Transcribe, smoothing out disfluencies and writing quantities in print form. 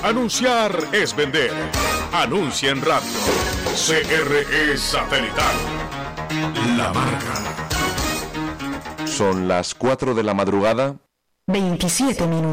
Anunciar es vender. Anuncia en radio. CRE Satelital. La marca. Son las 4 de la madrugada. 27 minutos.